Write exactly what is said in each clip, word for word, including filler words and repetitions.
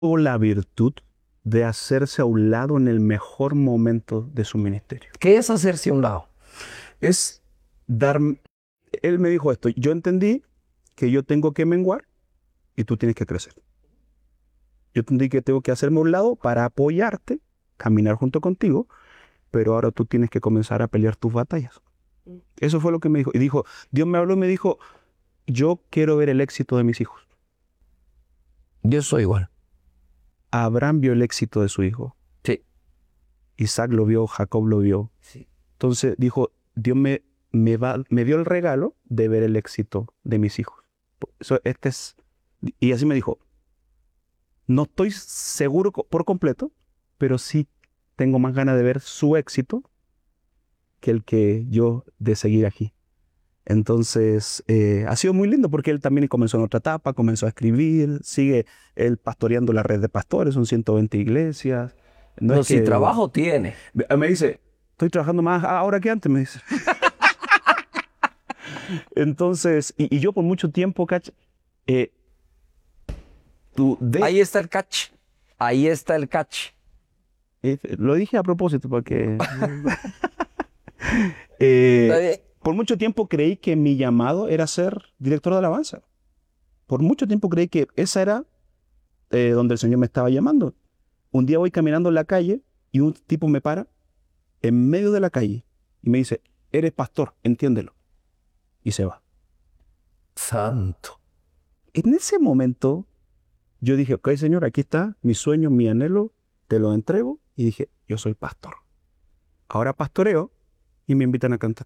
tuvo la virtud de hacerse a un lado en el mejor momento de su ministerio. ¿Qué es hacerse a un lado? Es dar... Él me dijo esto, yo entendí que yo tengo que menguar y tú tienes que crecer. Yo entendí que tengo que hacerme a un lado para apoyarte, caminar junto contigo, pero ahora tú tienes que comenzar a pelear tus batallas. Eso fue lo que me dijo. Y dijo, Dios me habló y me dijo, yo quiero ver el éxito de mis hijos. Yo soy igual. Abraham vio el éxito de su hijo. Sí. Isaac lo vio, Jacob lo vio. Sí. Entonces dijo, Dios me, me, va, me dio el regalo de ver el éxito de mis hijos. Eso, este es, y así me dijo, no estoy seguro por completo, pero sí tengo más ganas de ver su éxito que el que yo de seguir aquí. Entonces, eh, ha sido muy lindo porque él también comenzó en otra etapa, comenzó a escribir, sigue él pastoreando la red de pastores, son ciento veinte iglesias. No No, es si que... trabajo tiene. Me dice, estoy trabajando más ahora que antes, me dice. Entonces, y, y yo por mucho tiempo, Cach, eh, tú de... Ahí está el catch. Ahí está el catch. eh, lo dije a propósito porque... eh, por mucho tiempo creí que mi llamado era ser director de alabanza. Por mucho tiempo creí que esa era eh, donde el Señor me estaba llamando. Un día voy caminando en la calle y un tipo me para en medio de la calle y me dice, eres pastor, entiéndelo. Y se va. Santo. En ese momento yo dije, ok, Señor, aquí está mi sueño, mi anhelo, te lo entrego. Y dije, yo soy pastor. Ahora pastoreo y me invitan a cantar.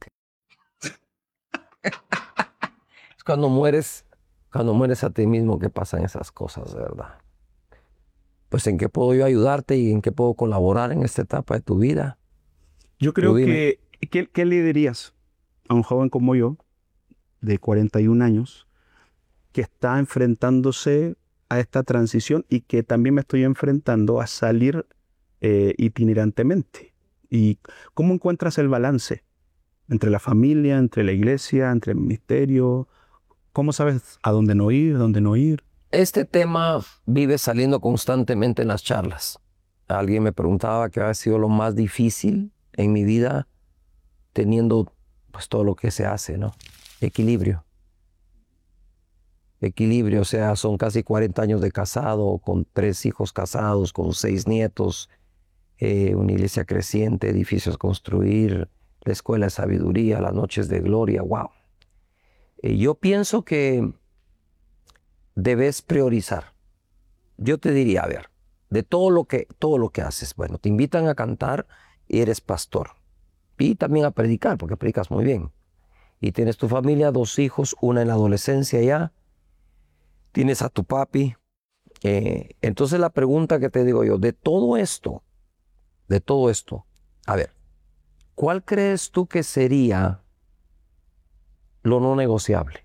Es cuando mueres, cuando mueres a ti mismo que pasan esas cosas, de verdad. Pues en qué puedo yo ayudarte y en qué puedo colaborar en esta etapa de tu vida. Yo creo que, ¿qué, ¿qué le dirías a un joven como yo, de cuarenta y un años, que está enfrentándose a esta transición y que también me estoy enfrentando a salir eh, itinerantemente? ¿Y cómo encuentras el balance entre la familia, entre la iglesia, entre el ministerio? ¿Cómo sabes a dónde no ir, a dónde no ir? Este tema vive saliendo constantemente en las charlas. Alguien me preguntaba qué había sido lo más difícil en mi vida teniendo pues todo lo que se hace, ¿no? Equilibrio. Equilibrio, o sea, son casi cuarenta años de casado, con tres hijos casados, con seis nietos, eh, una iglesia creciente, edificios a construir, la escuela de sabiduría, las noches de gloria, wow. Eh, yo pienso que debes priorizar. Yo te diría, a ver, de todo lo que, todo lo que haces, bueno, te invitan a cantar y eres pastor. Y también a predicar, porque predicas muy bien. Y tienes tu familia, dos hijos, una en la adolescencia ya. Tienes a tu papi. Eh, entonces la pregunta que te digo yo, de todo esto, de todo esto, a ver, ¿cuál crees tú que sería lo no negociable?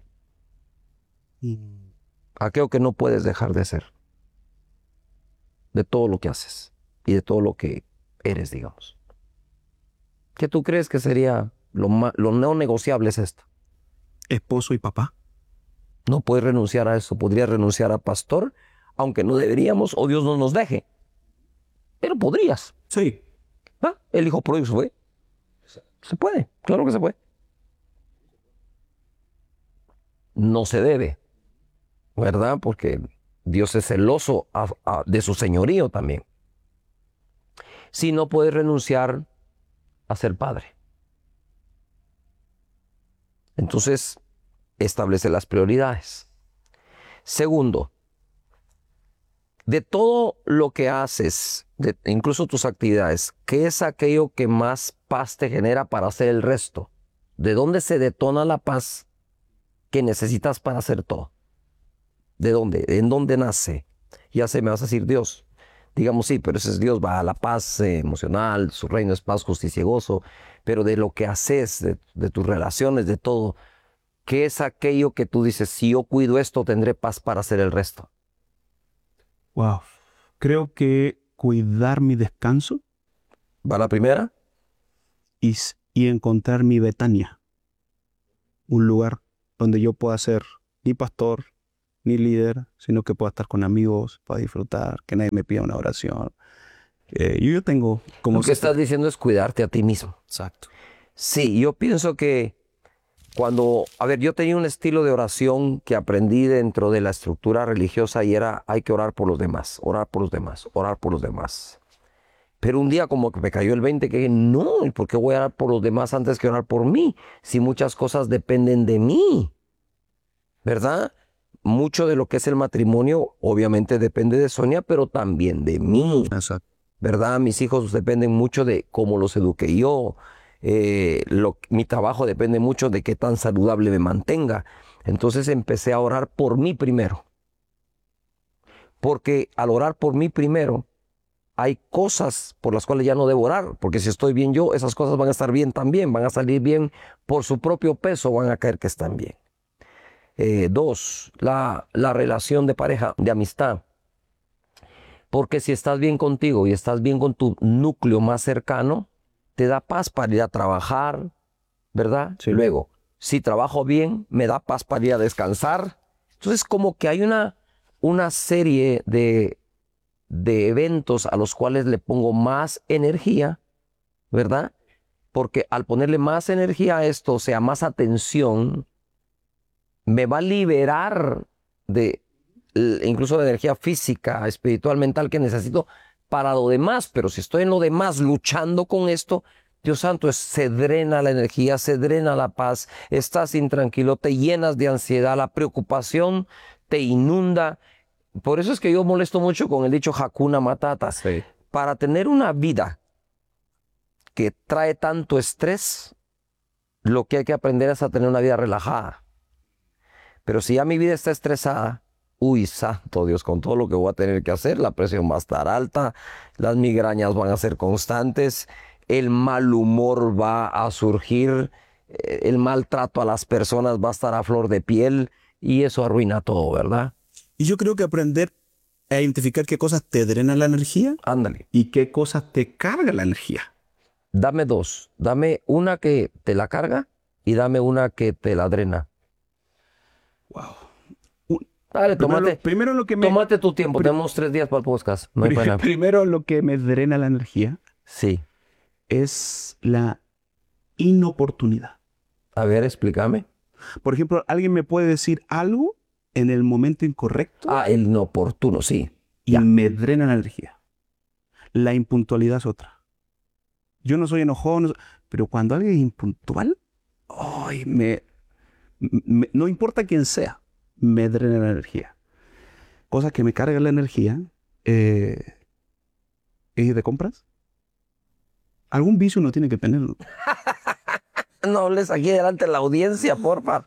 Aquello que no puedes dejar de hacer. De todo lo que haces y de todo lo que eres, digamos. ¿Qué tú crees que sería lo, ma- lo no negociable es esto? Esposo y papá. No puedes renunciar a eso. Podrías renunciar a pastor, aunque no deberíamos o Dios no nos deje. Pero podrías. Sí. ¿Ah? El hijo pródigo se fue. Se puede, claro que se puede. No se debe, ¿verdad? Porque Dios es celoso a- a- de su señorío también. Si no puedes renunciar a ser padre. Entonces, establece las prioridades. Segundo, de todo lo que haces, de, incluso tus actividades, ¿qué es aquello que más paz te genera para hacer el resto? ¿De dónde se detona la paz que necesitas para hacer todo? ¿De dónde? ¿En dónde nace? Ya sé, me vas a decir Dios. Digamos, sí, pero ese es Dios, va a la paz eh, emocional, su reino es paz, justicia y gozo, pero de lo que haces, de, de tus relaciones, de todo, ¿qué es aquello que tú dices, si yo cuido esto, tendré paz para hacer el resto? Wow. Creo que cuidar mi descanso ¿Va la primera? y, s- y encontrar mi Betania, un lugar donde yo pueda ser mi pastor, ni líder, sino que pueda estar con amigos, pueda disfrutar, que nadie me pida una oración. Eh, yo, yo tengo como... Lo que estás diciendo es cuidarte a ti mismo. Exacto. Sí, yo pienso que cuando, a ver, yo tenía un estilo de oración que aprendí dentro de la estructura religiosa y era, hay que orar por los demás, orar por los demás, orar por los demás. Pero un día como que me cayó el veinte que dije, no, ¿y por qué voy a orar por los demás antes que orar por mí? Si muchas cosas dependen de mí, ¿verdad? Mucho de lo que es el matrimonio obviamente depende de Sonia, pero también de mí. Exacto. ¿Verdad? Mis hijos dependen mucho de cómo los eduqué yo. Eh, lo, mi trabajo depende mucho de qué tan saludable me mantenga. Entonces empecé a orar por mí primero. Porque al orar por mí primero, hay cosas por las cuales ya no debo orar. Porque si estoy bien yo, esas cosas van a estar bien también. Van a salir bien por su propio peso, van a caer que están bien. Eh, dos, la, la relación de pareja, de amistad. Porque si estás bien contigo y estás bien con tu núcleo más cercano, te da paz para ir a trabajar, ¿verdad? Sí. Luego, si trabajo bien, me da paz para ir a descansar. Entonces, como que hay una, una serie de, de eventos a los cuales le pongo más energía, ¿verdad? Porque al ponerle más energía a esto, o sea, más atención, me va a liberar de incluso de energía física, espiritual, mental que necesito para lo demás. Pero si estoy en lo demás luchando con esto, Dios santo, es, se drena la energía, se drena la paz, estás intranquilo, te llenas de ansiedad, la preocupación te inunda. Por eso es que yo molesto mucho con el dicho Hakuna Matata. Sí. Para tener una vida que trae tanto estrés, lo que hay que aprender es a tener una vida relajada. Pero si ya mi vida está estresada, uy, santo Dios, con todo lo que voy a tener que hacer, la presión va a estar alta, las migrañas van a ser constantes, el mal humor va a surgir, el maltrato a las personas va a estar a flor de piel y eso arruina todo, ¿verdad? Y yo creo que aprender a identificar qué cosas te drenan la energía Ándale. y qué cosas te cargan la energía. Dame dos, dame una que te la carga y dame una que te la drena. Wow. Dale, Primero, tómate, primero lo que me... tómate tu tiempo, pri- tenemos tres días para el podcast. No hay pri- pena. primero lo que me drena la energía Sí. es la inoportunidad. A ver, explícame. Por ejemplo, alguien me puede decir algo en el momento incorrecto Ah, el inoportuno, sí. y ya. me drena la energía. La impuntualidad es otra. Yo no soy enojón, no soy- pero cuando alguien es impuntual, ay, me, me- no importa quién sea, me drena la energía. Cosas que me cargan la energía, eh, es ir de compras. Algún vicio uno tiene que tenerlo. No hables aquí delante de la audiencia, porfa.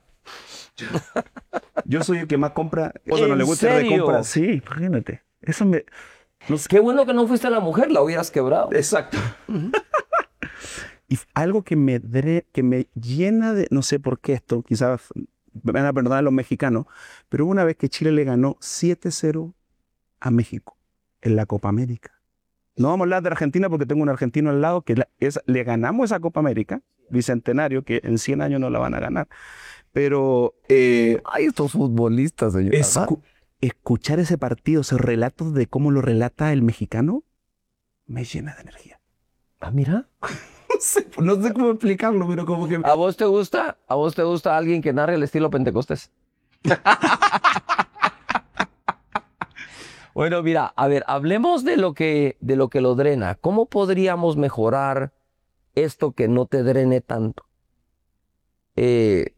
Yo soy el que más compra. O sea, no ¿En le gusta ir de serio? compras. Sí, imagínate. Eso me... no sé. Qué bueno que no fuiste la mujer, la hubieras quebrado. Exacto. Y algo que me, dre- que me llena de... No sé por qué esto, quizás me van a perdonar los mexicanos, pero hubo una vez que Chile le ganó siete cero a México en la Copa América. No vamos a hablar de Argentina porque tengo un argentino al lado que la- es- le ganamos esa Copa América, bicentenario, que en cien años no la van a ganar. Pero eh, Ay, estos futbolistas, señor. escu- escuchar ese partido, esos relatos de cómo lo relata el mexicano, me llena de energía. Ah, mira. No sé, no sé cómo explicarlo, pero como que... ¿A vos te gusta? ¿A vos te gusta alguien que narre el estilo Pentecostés? Bueno, mira, a ver, hablemos de lo que, de lo que lo drena. ¿Cómo podríamos mejorar esto que no te drene tanto? Eh,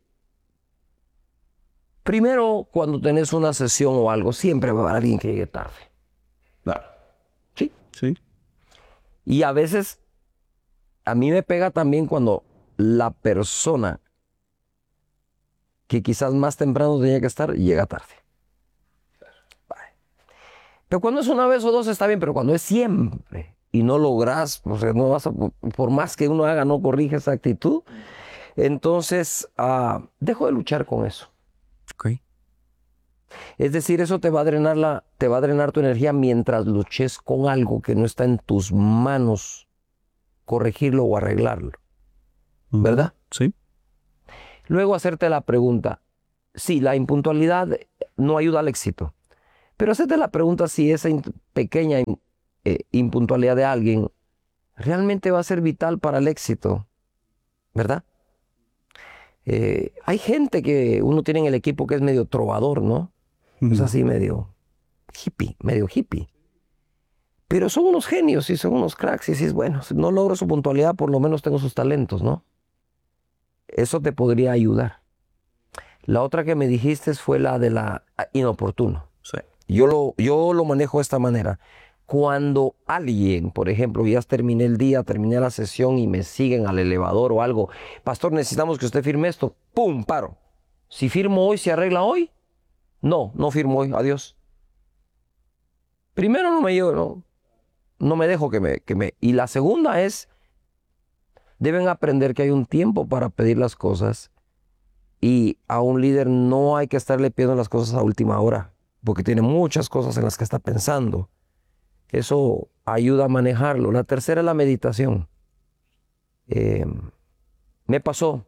primero, cuando tenés una sesión o algo, siempre va a haber alguien que llegue tarde. Claro. ¿Sí? Sí. Y a veces, a mí me pega también cuando la persona que quizás más temprano tenía que estar, llega tarde. Vale. Pero cuando es una vez o dos está bien, pero cuando es siempre y no logras, o sea, no vas a, por más que uno haga, no corrige esa actitud, entonces uh, dejo de luchar con eso. Ok. Es decir, eso te va a drenar la, te va a drenar tu energía mientras luches con algo que no está en tus manos corregirlo o arreglarlo. ¿Verdad? Sí. Luego hacerte la pregunta, sí, la impuntualidad no ayuda al éxito. Pero hacete la pregunta si esa in- pequeña in- eh, impuntualidad de alguien realmente va a ser vital para el éxito, ¿verdad? Eh, hay gente que uno tiene en el equipo que es medio trovador, ¿no? Es así medio hippie, medio hippie. Pero son unos genios y son unos cracks. Y dices, bueno, si no logro su puntualidad, por lo menos tengo sus talentos, ¿no? Eso te podría ayudar. La otra que me dijiste fue la de la ah, inoportuno. Sí. Yo lo, yo lo manejo de esta manera. Cuando alguien, por ejemplo, ya terminé el día, terminé la sesión y me siguen al elevador o algo, pastor, necesitamos que usted firme esto, ¡pum! Paro. Si firmo hoy, ¿se arregla hoy? No, no firmo hoy, adiós. Primero no me llevo, no, no me dejo que me, que me... Y la segunda es, deben aprender que hay un tiempo para pedir las cosas y a un líder no hay que estarle pidiendo las cosas a última hora, porque tiene muchas cosas en las que está pensando. Eso ayuda a manejarlo. La tercera es la meditación. Eh, me pasó,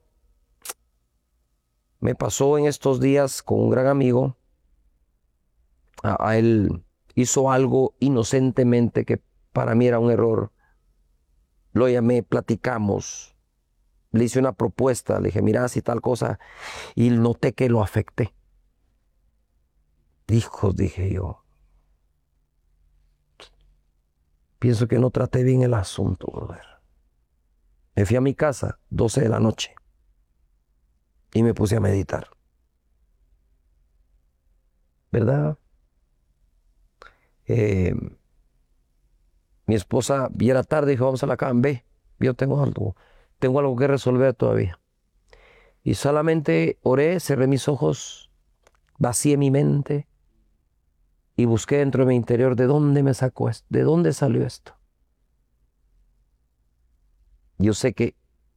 me pasó en estos días con un gran amigo. A, a él hizo algo inocentemente que para mí era un error. Lo llamé, platicamos, le hice una propuesta, le dije, mira, si tal cosa, y noté que lo afecté. Hijos, dije yo. Pienso que no traté bien el asunto, brother. Me fui a mi casa, doce de la noche, y me puse a meditar. ¿Verdad? Eh, mi esposa viera tarde y dijo, vamos a la cama, ve, yo tengo algo, tengo algo que resolver todavía. Y solamente oré, cerré mis ojos, vacié mi mente y busqué dentro de mi interior de dónde me sacó esto, de dónde salió esto. Yo sé que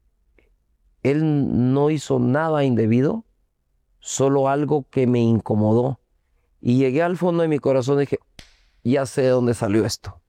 él no hizo nada indebido, solo algo que me incomodó. Y llegué al fondo de mi corazón y dije, ya sé de dónde salió esto.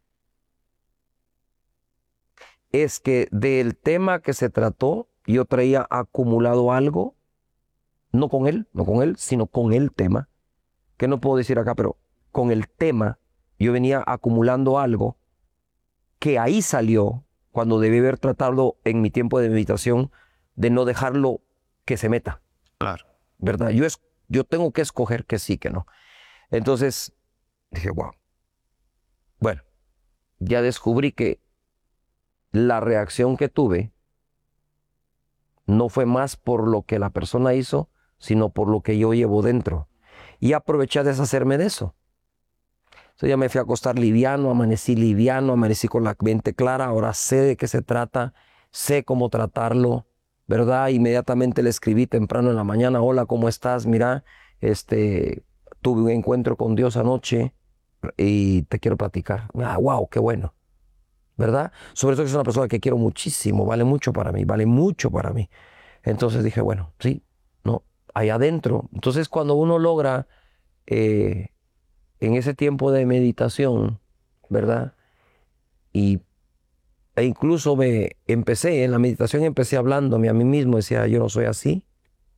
Es que del tema que se trató, yo traía acumulado algo, no con él, no con él, sino con el tema, que no puedo decir acá, pero con el tema, yo venía acumulando algo que ahí salió cuando debí haber tratado en mi tiempo de meditación de no dejarlo que se meta. Claro. ¿Verdad? Yo, es, yo tengo que escoger que sí, que no. Entonces dije, wow. Bueno, ya descubrí que la reacción que tuve no fue más por lo que la persona hizo, sino por lo que yo llevo dentro. Y aproveché a deshacerme de eso. Entonces ya me fui a acostar liviano, amanecí liviano, amanecí con la mente clara, ahora sé de qué se trata, sé cómo tratarlo, ¿verdad? Inmediatamente le escribí temprano en la mañana, hola, ¿cómo estás? Mira, este, tuve un encuentro con Dios anoche y te quiero platicar. Ah, wow, qué bueno, ¿verdad? Sobre todo que es una persona que quiero muchísimo, vale mucho para mí, vale mucho para mí. Entonces dije, bueno, sí, no, ahí adentro. Entonces cuando uno logra... Eh, en ese tiempo de meditación, ¿verdad? Y, e incluso me empecé, en la meditación empecé hablándome a mí mismo, decía, yo no soy así,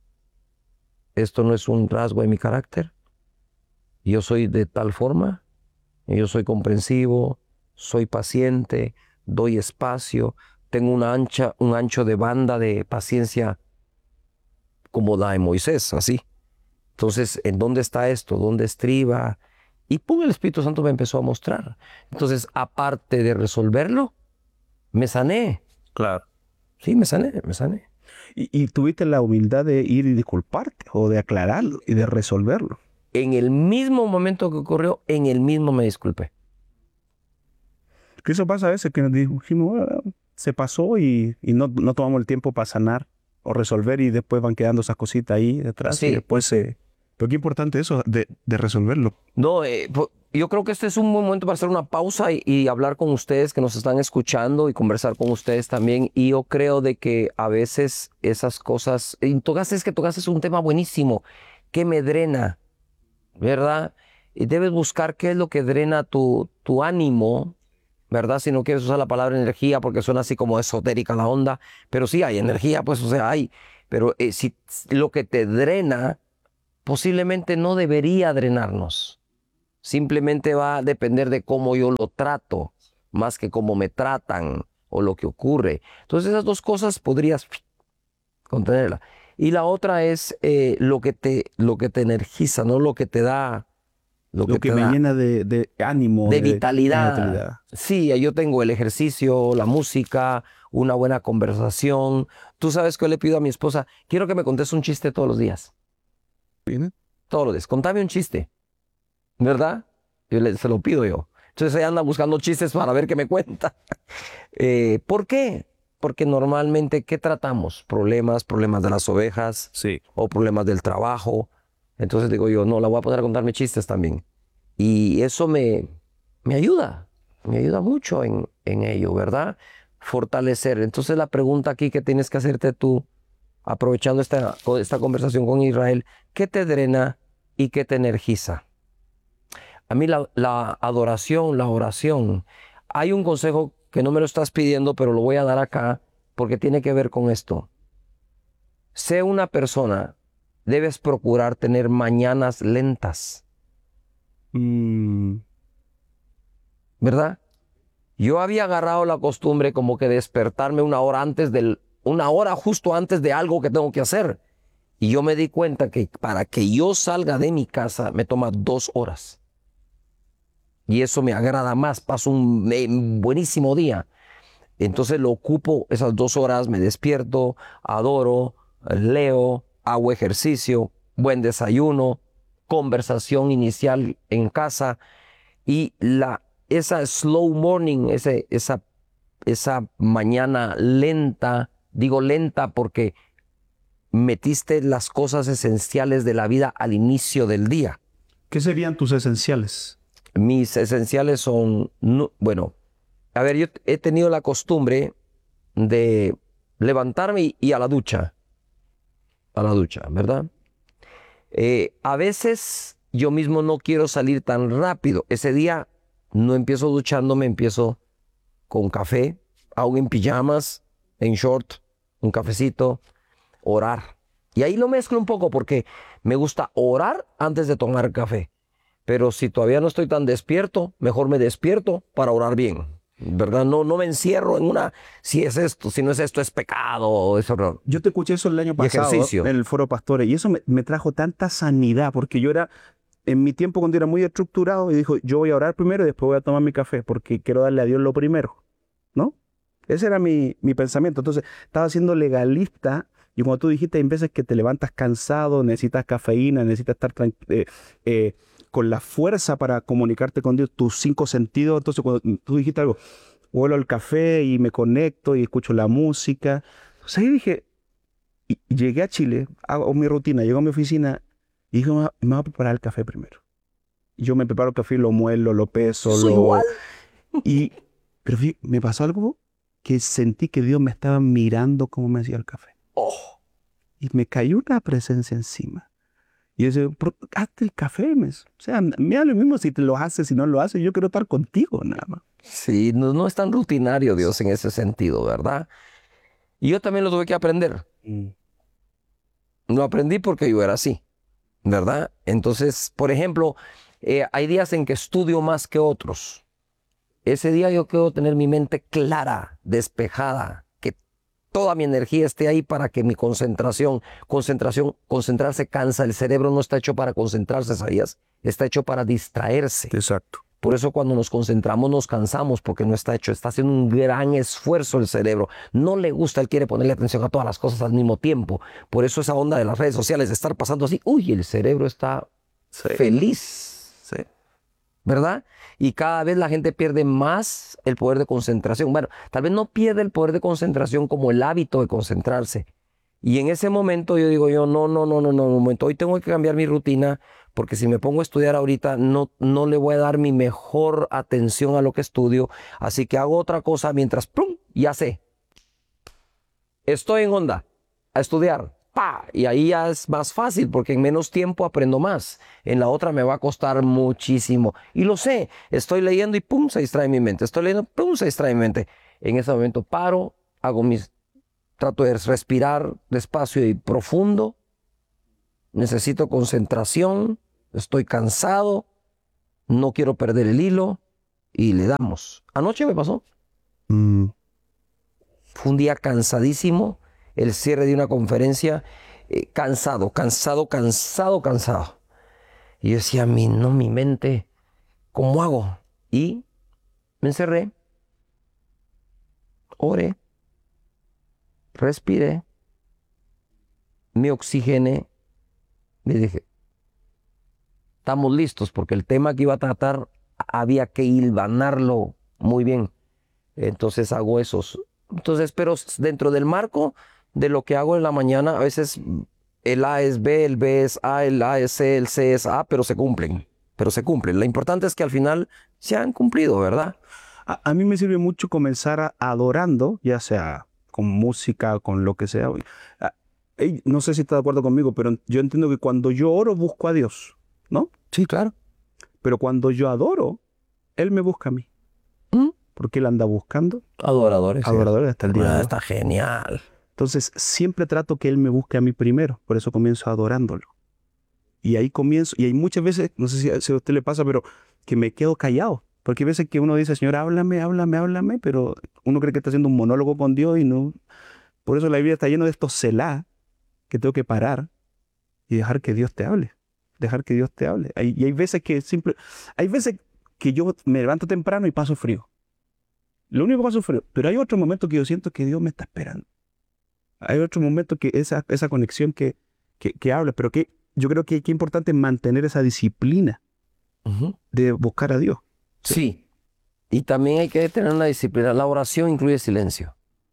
esto no es un rasgo de mi carácter, yo soy de tal forma, yo soy comprensivo, soy paciente, doy espacio, tengo una ancha, un ancho de banda de paciencia como la de Moisés, así. Entonces, ¿en dónde está esto? ¿Dónde estriba? Y pum, el Espíritu Santo me empezó a mostrar. Entonces, aparte de resolverlo, me sané. Claro. Sí, me sané, me sané. ¿Y, y tuviste la humildad de ir y disculparte o de aclararlo y de resolverlo? En el mismo momento que ocurrió, en el mismo me disculpé. Que eso pasa a veces que nos dijimos, "Ah, se pasó y, y no, no tomamos el tiempo para sanar o resolver y después van quedando esas cositas ahí detrás Sí. y después se... Pero qué importante eso de, de resolverlo. No, eh, po- yo creo que este es un buen momento para hacer una pausa y, y hablar con ustedes que nos están escuchando y conversar con ustedes también. Y yo creo de que a veces esas cosas... Y tocaste, es que tocaste un tema buenísimo, que me drena, ¿verdad? Y debes buscar qué es lo que drena tu, tu ánimo, ¿verdad? Si no quieres usar la palabra energía porque suena así como esotérica la onda, pero sí hay energía, pues, o sea, hay. Pero eh, si lo que te drena posiblemente no debería drenarnos. Simplemente va a depender de cómo yo lo trato, más que cómo me tratan o lo que ocurre. Entonces esas dos cosas podrías contenerla. Y la otra es eh, lo que te, lo que te energiza, no lo que te da... Lo, lo que, que me da, llena de, de ánimo. De, de vitalidad. De vitalidad. Sí, yo tengo el ejercicio, la música, una buena conversación. Tú sabes que yo le pido a mi esposa, quiero que me contes un chiste todos los días. ¿Viene? Todos los días. Contame un chiste. ¿Verdad? Yo le, se lo pido yo. Entonces ella anda buscando chistes para ver qué me cuenta. eh, ¿Por qué? Porque normalmente, ¿qué tratamos? Problemas, problemas de las ovejas. Sí. O problemas del trabajo. Entonces digo yo, no, la voy a poner a contarme chistes también. Y eso me, me ayuda, me ayuda mucho en, en ello, ¿verdad? Fortalecer. Entonces la pregunta aquí que tienes que hacerte tú, aprovechando esta, esta conversación con Israel, ¿qué te drena y qué te energiza? A mí la, la adoración, la oración, hay un consejo que no me lo estás pidiendo, pero lo voy a dar acá porque tiene que ver con esto. Sé una persona... Debes procurar tener mañanas lentas. Mm. ¿Verdad? Yo había agarrado la costumbre como que despertarme una hora antes del, una hora justo antes de algo que tengo que hacer. Y yo me di cuenta que para que yo salga de mi casa me toma dos horas. Y eso me agrada más. Paso un, un buenísimo día. Entonces lo ocupo esas dos horas, me despierto, adoro, leo, hago ejercicio, buen desayuno, conversación inicial en casa y la, esa slow morning, ese, esa, esa mañana lenta, digo lenta porque metiste las cosas esenciales de la vida al inicio del día. ¿Qué serían tus esenciales? Mis esenciales son, no, bueno, a ver, yo he tenido la costumbre de levantarme y, y a la ducha. A la ducha, ¿verdad? Eh, a veces yo mismo no quiero salir tan rápido. Ese día no empiezo duchándome, empiezo con café, hago en pijamas, en short, un cafecito, orar. Y ahí lo mezclo un poco porque me gusta orar antes de tomar café. Pero si todavía no estoy tan despierto, mejor me despierto para orar bien. ¿Verdad? No, no me encierro en una, si es esto, si no es esto, es pecado, es horror. Yo te escuché eso el año pasado en el Foro Pastores y eso me, me trajo tanta sanidad porque yo era, en mi tiempo cuando era muy estructurado, y dijo, yo voy a orar primero y después voy a tomar mi café porque quiero darle a Dios lo primero, ¿no? Ese era mi, mi pensamiento. Entonces estaba siendo legalista y como tú dijiste, hay veces que te levantas cansado, necesitas cafeína, necesitas estar tranquilo. Eh, eh, con la fuerza para comunicarte con Dios, tus cinco sentidos. Entonces, cuando tú dijiste algo, huelo al café y me conecto y escucho la música. Entonces ahí dije, y llegué a Chile, hago mi rutina, llego a mi oficina y dije, me voy a preparar el café primero. Y yo me preparo el café, lo muelo, lo peso, Soy lo... igual. Y, pero fíjate, me pasó algo que sentí que Dios me estaba mirando cómo me hacía el café. Oh. Y me cayó una presencia encima. Y yo decía, hazte el café, mes. O sea, me da lo mismo si te lo haces, si no lo haces. Yo quiero estar contigo, nada más. Sí, no, no es tan rutinario Dios en ese sentido, ¿verdad? Y yo también lo tuve que aprender. Mm. Lo aprendí porque yo era así, ¿verdad? Entonces, por ejemplo, eh, hay días en que estudio más que otros. Ese día yo quiero tener mi mente clara, despejada, que toda mi energía esté ahí para que mi concentración, concentración, concentrarse cansa. El cerebro no está hecho para concentrarse, ¿sabías? Está hecho para distraerse. Exacto. Por eso cuando nos concentramos nos cansamos porque no está hecho. Está haciendo un gran esfuerzo el cerebro. No le gusta, él quiere ponerle atención a todas las cosas al mismo tiempo. Por eso esa onda de las redes sociales, de estar pasando así, uy, el cerebro está sí. feliz. Sí. ¿Verdad? Y cada vez la gente pierde más el poder de concentración. Bueno, tal vez no pierde el poder de concentración como el hábito de concentrarse. Y en ese momento yo digo yo, no, no, no, no, no, un momento, hoy tengo que cambiar mi rutina porque si me pongo a estudiar ahorita no, no le voy a dar mi mejor atención a lo que estudio. Así que hago otra cosa mientras, ¡pum!, ya sé. Estoy en onda a estudiar. ¡Pa! Y ahí ya es más fácil porque en menos tiempo aprendo más. En la otra me va a costar muchísimo. Y lo sé, estoy leyendo y ¡pum!, se distrae mi mente. Estoy leyendo, ¡pum!, se distrae mi mente. En ese momento paro, hago mis... Trato de respirar despacio y profundo. necesito concentración, estoy cansado, no quiero perder el hilo y le damos. Anoche me pasó. Mm. Fue un día cansadísimo, el cierre de una conferencia, eh, cansado, cansado, cansado, cansado. Y yo decía, mi, no, mi mente, ¿cómo hago? Y me encerré, oré, respiré, me oxigené, me dije, estamos listos, porque el tema que iba a tratar había que hilvanarlo muy bien. Entonces hago esos. Entonces, pero dentro del marco de lo que hago en la mañana, a veces el A es B, el B es A, el A es C, el C es A, pero se cumplen, pero se cumplen. Lo importante es que al final se han cumplido, ¿verdad? A, a mí me sirve mucho comenzar a- adorando, ya sea con música, con lo que sea. Ah, ey, no sé si está de acuerdo conmigo, pero yo entiendo que cuando yo oro busco a Dios, ¿no? Sí, claro. Pero cuando yo adoro, Él me busca a mí. ¿Mm? Porque Él anda buscando Adoradores. sí. adoradores hasta el día de Ah, hoy. está genial. Entonces, siempre trato que Él me busque a mí primero. Por eso comienzo adorándolo. Y ahí comienzo. Y hay muchas veces, no sé si, si a usted le pasa, pero que me quedo callado. Porque hay veces que uno dice, Señor, háblame, háblame, háblame, pero uno cree que está haciendo un monólogo con Dios y no. Por eso la Biblia está llena de estos selá que tengo que parar y dejar que Dios te hable. Dejar que Dios te hable. Hay- y hay veces que simple, hay veces que yo me levanto temprano y paso frío. Lo único que paso frío. Pero hay otro momento que yo siento que Dios me está esperando. Hay otro momento que esa, esa conexión que, que, que habla, pero que yo creo que es importante mantener esa disciplina Ujú. de buscar a Dios. Sí. Y también hay que tener una disciplina. La oración incluye silencio.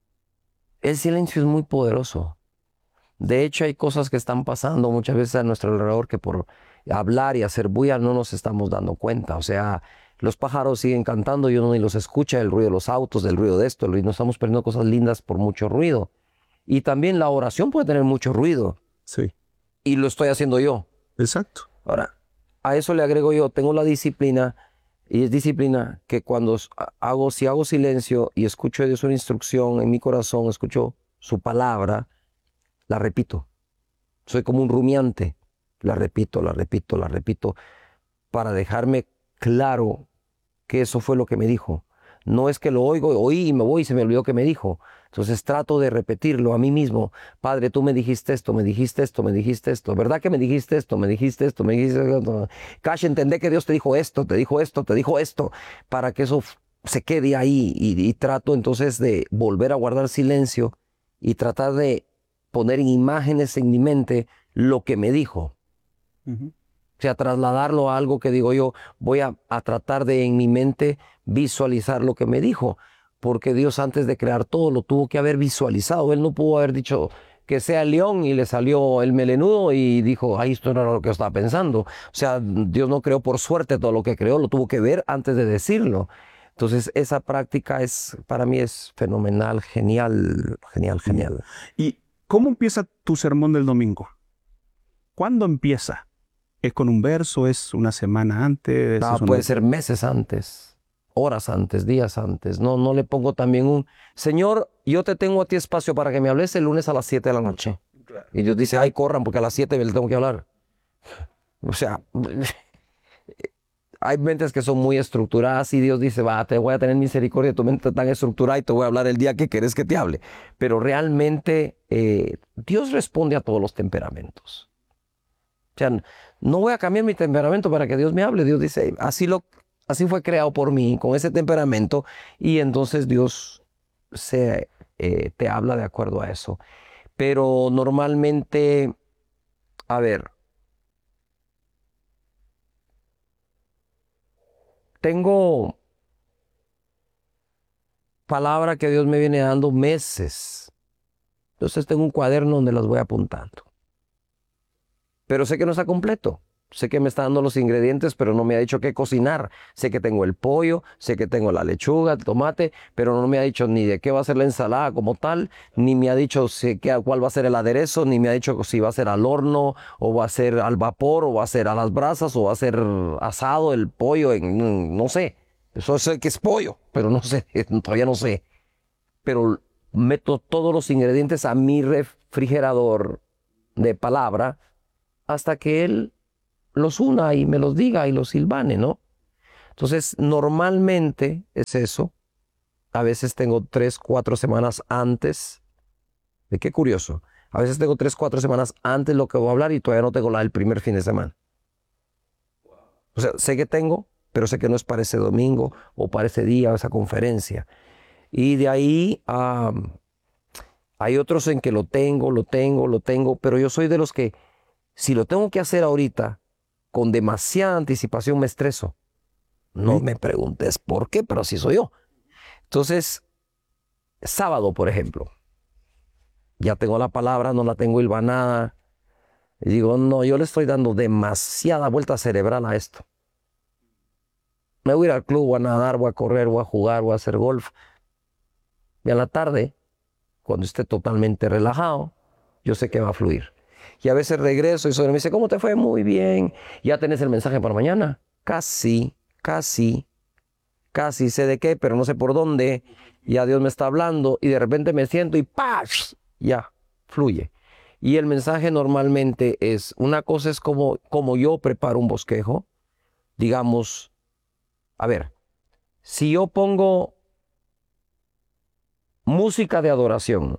El silencio es muy poderoso. De hecho, hay cosas que están pasando muchas veces a nuestro alrededor que por hablar y hacer bulla no nos estamos dando cuenta. O sea, los pájaros siguen cantando y uno ni los escucha, el ruido de los autos, del ruido de esto, el ruido. No estamos perdiendo cosas lindas por mucho ruido. Y también la oración puede tener mucho ruido. Sí, Y lo estoy haciendo yo. exacto. Ahora, a eso le agrego yo, tengo la disciplina, y es disciplina que cuando s- ha- hago, si hago silencio y escucho de Dios una instrucción en mi corazón, escucho su palabra, la repito. Soy como un rumiante. La repito, la repito, la repito, para dejarme claro que eso fue lo que me dijo. No es que lo oigo, oí y me voy y se me olvidó que me dijo. Entonces trato de repetirlo a mí mismo. Padre, tú me dijiste esto, me dijiste esto, me dijiste esto. ¿Verdad que me dijiste esto, me dijiste esto, me dijiste esto? Cash, entendé que Dios te dijo esto, te dijo esto, te dijo esto, para que eso f- se quede ahí. Y, y trato entonces de volver a guardar silencio y tratar de poner en imágenes en mi mente lo que me dijo. Ujú. O sea, trasladarlo a algo que digo yo, voy a, a tratar de en mi mente visualizar lo que me dijo, porque Dios antes de crear todo lo tuvo que haber visualizado. Él no pudo haber dicho que sea el león y le salió el melenudo y dijo, ay, esto no era lo que yo estaba pensando. O sea, Dios no creó por suerte todo lo que creó, lo tuvo que ver antes de decirlo. Entonces, esa práctica es, para mí es fenomenal, genial, genial, genial. ¿Y cómo empieza tu sermón del domingo? ¿Cuándo empieza? ¿Es con un verso? ¿Es una semana antes? Ah, ¿Es una- puede ser meses antes, horas antes, días antes. No, no le pongo también un, Señor, yo te tengo a ti espacio para que me hables el lunes a las siete de la noche. Y Dios dice, ay, corran, porque a las siete le tengo que hablar. O sea, hay mentes que son muy estructuradas y Dios dice, va, te voy a tener misericordia de tu mente tan estructurada y te voy a hablar el día que querés que te hable. Pero realmente eh, Dios responde a todos los temperamentos. O sea, no voy a cambiar mi temperamento para que Dios me hable. Dios dice, así, lo, así fue creado por mí, con ese temperamento. Y entonces Dios se, eh, te habla de acuerdo a eso. Pero normalmente, a ver, tengo palabra que Dios me viene dando meses. Entonces tengo un cuaderno donde las voy apuntando. Pero sé que no está completo. Sé que me está dando los ingredientes, pero no me ha dicho qué cocinar. Sé que tengo el pollo, sé que tengo la lechuga, el tomate, pero no me ha dicho ni de qué va a ser la ensalada como tal, ni me ha dicho si, qué, cuál va a ser el aderezo, ni me ha dicho si va a ser al horno, o va a ser al vapor, o va a ser a las brasas, o va a ser asado el pollo, en, no sé. Eso sé que es pollo, pero no sé, todavía no sé. Pero meto todos los ingredientes a mi refrigerador de palabra hasta que Él los una y me los diga y los silvane, ¿no? Entonces, normalmente es eso. A veces tengo tres, cuatro semanas antes. ¿De qué curioso? A veces tengo tres, cuatro semanas antes lo que voy a hablar y todavía no tengo la del primer fin de semana. O sea, sé que tengo, pero sé que no es para ese domingo o para ese día o esa conferencia. Y de ahí um, hay otros en que lo tengo, lo tengo, lo tengo, pero yo soy de los que si lo tengo que hacer ahorita con demasiada anticipación me estreso. No ¿Sí? me preguntes por qué, pero así soy yo. Entonces, sábado, por ejemplo, ya tengo la palabra, no la tengo hilvanada. Y digo, no, yo le estoy dando demasiada vuelta cerebral a esto. Me voy a ir al club, voy a nadar, voy a correr, voy a jugar, voy a hacer golf. Y a la tarde, cuando esté totalmente relajado, yo sé que va a fluir. Y a veces regreso y Sonia me dice, ¿cómo te fue? Muy bien. ¿Ya tenés el mensaje para mañana? Casi, casi, casi sé de qué, pero no sé por dónde. Ya Dios me está hablando y de repente me siento y ¡paz! Ya, fluye. Y el mensaje normalmente es, una cosa es como, como yo preparo un bosquejo. Digamos, a ver, si yo pongo música de adoración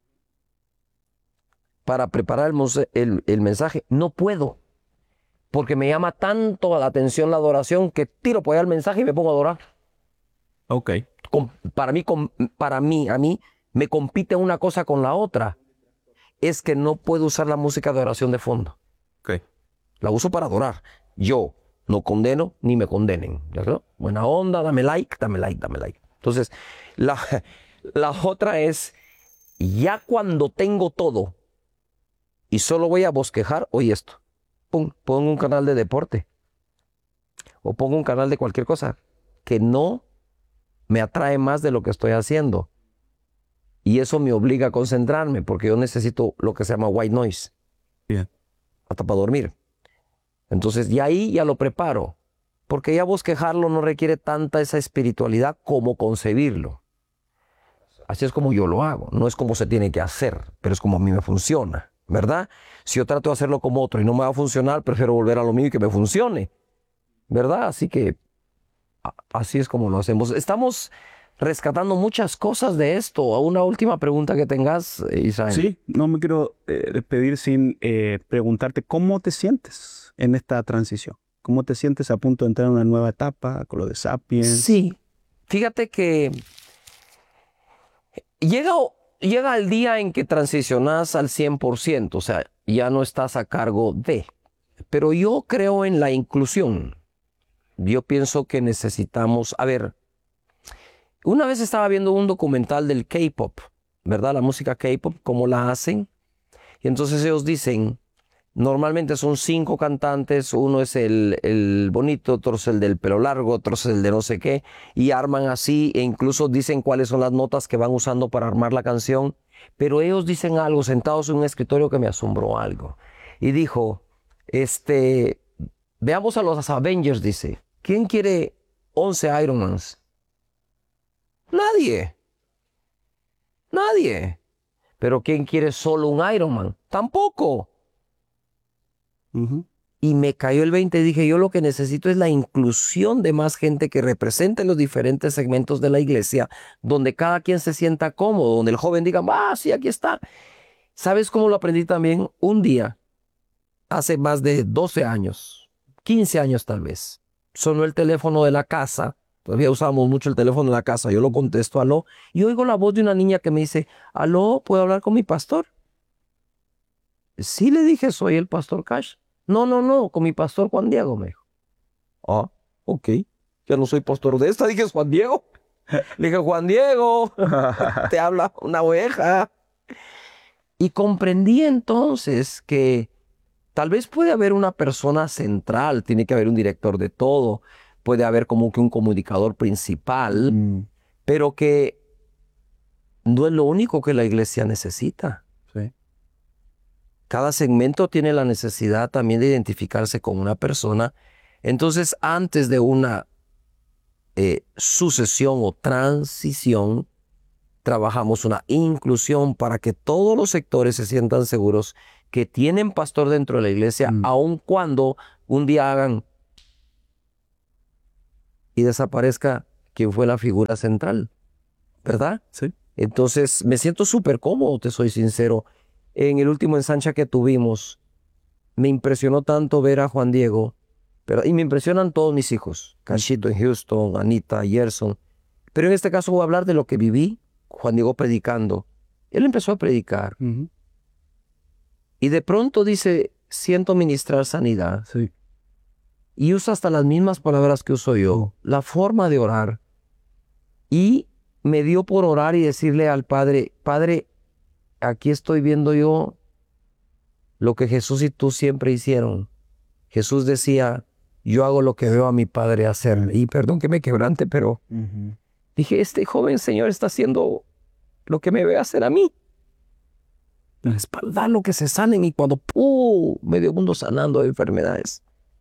para preparar el, el, el mensaje, no puedo. Porque me llama tanto la atención la adoración que tiro por allá el mensaje y me pongo a adorar. Ok. Con, para mí, con, para mí, a mí, me compite una cosa con la otra. Es que no puedo usar la música de adoración de fondo. Ok. La uso para adorar. Yo no condeno ni me condenen. ¿De acuerdo? Buena onda, dame like, dame like, dame like. Entonces, la, la otra es, ya cuando tengo todo y solo voy a bosquejar, oye esto. Pum, pongo un canal de deporte. O pongo un canal de cualquier cosa que no me atrae más de lo que estoy haciendo. Y eso me obliga a concentrarme porque yo necesito lo que se llama white noise. Bien. Hasta para dormir. Entonces, y ahí ya lo preparo. Porque ya bosquejarlo no requiere tanta esa espiritualidad como concebirlo. Así es como yo lo hago. No es como se tiene que hacer, pero es como a mí me funciona. ¿Verdad? Si yo trato de hacerlo como otro y no me va a funcionar, prefiero volver a lo mío y que me funcione. ¿Verdad? Así que a- así es como lo hacemos. Estamos rescatando muchas cosas de esto. Una última pregunta que tengas, eh, Israel. Sí, no me quiero eh, despedir sin eh, preguntarte cómo te sientes en esta transición. ¿Cómo te sientes a punto de entrar en una nueva etapa con lo de Sapiens? Sí, fíjate que llega, llega el día en que transicionas al cien por ciento, o sea, ya no estás a cargo de. Pero yo creo en la inclusión. Yo pienso que necesitamos, a ver, una vez estaba viendo un documental del K-pop, ¿verdad? La música K-pop, cómo la hacen. Y entonces ellos dicen, normalmente son cinco cantantes, uno es el, el bonito, otro es el del pelo largo, otro es el de no sé qué, y arman así e incluso dicen cuáles son las notas que van usando para armar la canción. Pero ellos dicen algo sentados en un escritorio que me asombró algo. Y dijo, este, veamos a los Avengers, dice, ¿quién quiere once Ironmans? Nadie, nadie. Pero ¿quién quiere solo un Ironman? Tampoco. Ujú. Y me cayó el veinte y dije, yo lo que necesito es la inclusión de más gente que represente los diferentes segmentos de la iglesia, donde cada quien se sienta cómodo, donde el joven diga, ah, sí, aquí está. ¿Sabes cómo lo aprendí también? Un día, hace más de doce años, quince años tal vez, sonó el teléfono de la casa. Todavía usábamos mucho el teléfono de la casa. Yo lo contesto, aló, y oigo la voz de una niña que me dice, aló, ¿puedo hablar con mi pastor? Sí, le dije, soy el pastor Cash. No, no, no, con mi pastor Juan Diego, me dijo. Ah, ok. Ya no soy pastor de esta, dije Juan Diego. Le dije, Juan Diego, te habla una oveja. Y comprendí entonces que tal vez puede haber una persona central, tiene que haber un director de todo, puede haber como que un comunicador principal, Mm, pero que no es lo único que la iglesia necesita. sí. Cada segmento tiene la necesidad también de identificarse con una persona. Entonces, antes de una eh, sucesión o transición, trabajamos una inclusión para que todos los sectores se sientan seguros que tienen pastor dentro de la iglesia, mm. aun cuando un día hagan y desaparezca quien fue la figura central, ¿verdad? Sí. Entonces me siento súper cómodo, te soy sincero. En el último ensanche que tuvimos, me impresionó tanto ver a Juan Diego, pero, y me impresionan todos mis hijos, Cachito en Houston, Anita, Gerson, pero en este caso voy a hablar de lo que viví, Juan Diego predicando. Él empezó a predicar. Uh-huh. Y de pronto dice, siento ministrar sanidad. Sí. Y usa hasta las mismas palabras que uso yo, uh-huh. la forma de orar. Y me dio por orar y decirle al Padre, Padre, aquí estoy viendo yo lo que Jesús y tú siempre hicieron. Jesús decía, yo hago lo que veo a mi Padre hacer. Y perdón que me quebrante, pero uh-huh. dije, este joven Señor está haciendo lo que me ve hacer a mí. La espalda, lo que se sanen. Y cuando ¡pum! Medio mundo sanando de enfermedades.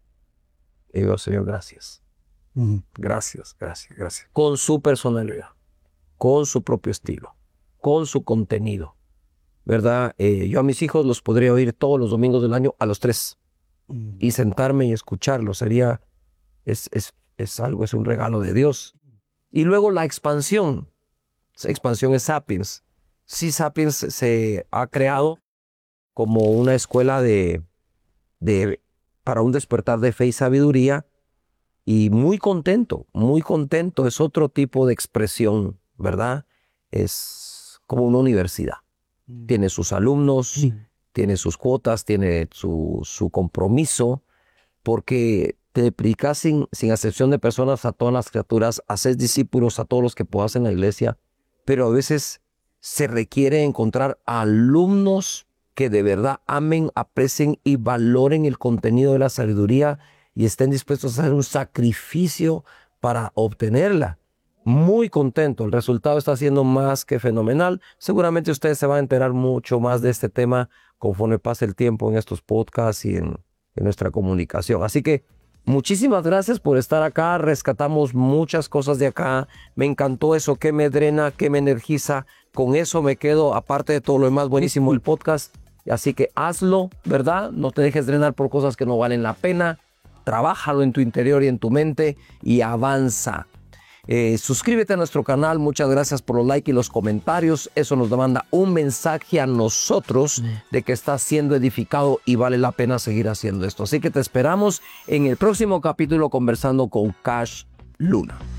Y digo, Señor, gracias. Uh-huh. Gracias, gracias, gracias. Con su personalidad, con su propio estilo, con su contenido. ¿Verdad? Eh, yo a mis hijos los podría oír todos los domingos del año a los tres. Uh-huh. Y sentarme y escucharlos. Sería, es, es, es algo, es un regalo de Dios. Y luego la expansión. Esa expansión es Sapiens. Sí, Sapiens se ha creado como una escuela de, de, para un despertar de fe y sabiduría. Y muy contento, muy contento. Es otro tipo de expresión, ¿verdad? Es como una universidad. Mm. Tiene sus alumnos, sí. tiene sus cuotas, tiene su, su compromiso, porque te predicas sin, sin excepción de personas a todas las criaturas, haces discípulos a todos los que puedas en la iglesia, pero a veces se requiere encontrar alumnos que de verdad amen, aprecien y valoren el contenido de la sabiduría y estén dispuestos a hacer un sacrificio para obtenerla. Muy contento, el resultado está siendo más que fenomenal. Seguramente ustedes se van a enterar mucho más de este tema conforme pase el tiempo en estos podcasts y en, en nuestra comunicación. Así que muchísimas gracias por estar acá. Rescatamos muchas cosas de acá. Me encantó eso, que me drena, que me energiza. Con eso me quedo, aparte de todo lo demás, buenísimo el podcast. Así que hazlo, ¿verdad? No te dejes drenar por cosas que no valen la pena. Trabájalo en tu interior y en tu mente y avanza. Eh, suscríbete a nuestro canal. Muchas gracias por los likes y los comentarios. Eso nos manda un mensaje a nosotros de que estás siendo edificado y vale la pena seguir haciendo esto. Así que te esperamos en el próximo capítulo conversando con Cash Luna.